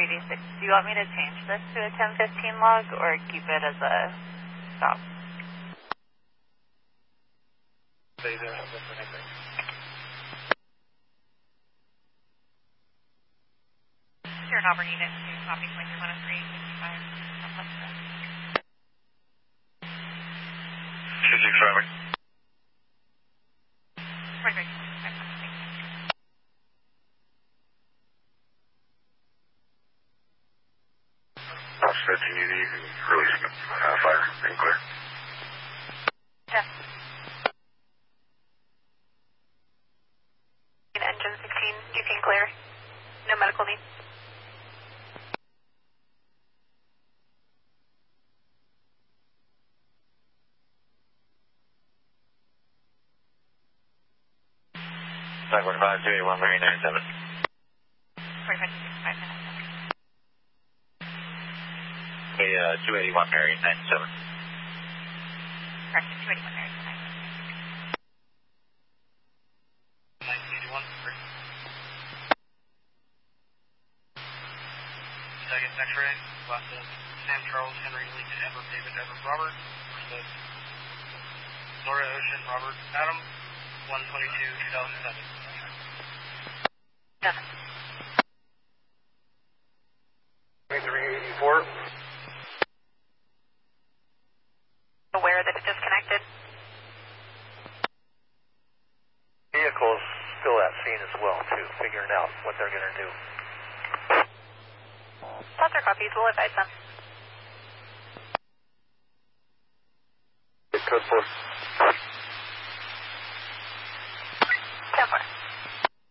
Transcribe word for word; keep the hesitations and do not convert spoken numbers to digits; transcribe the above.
eighty-six. Do you want me to change this to a ten fifteen log or keep it as a stop? They don't have this anything. Sure, Auburn unit to copy point one oh three, fifty-five. two six five. Right, right. fifteen, you can release uh, fire and clear. Yeah. Engine sixteen, you can clear. No medical need. Flight one five two eight one Mary nine seven. forty-five to sixty-five minutes. Okay, uh, two eighty-one Mary nine seven. Correct, two eighty-one Mary nine seven. nineteen eighty-one, great. Second X-ray, last of Sam Charles Henry Lincoln Edward David Edward Robert, first of Laura Ocean Robert Adam, one twenty-two two thousand seven. Seven. three eighty-four. Aware that it's disconnected? Vehicles still at scene as well, too, figuring out what they're going to do. Thoughts or copies, we'll advise them. Code four.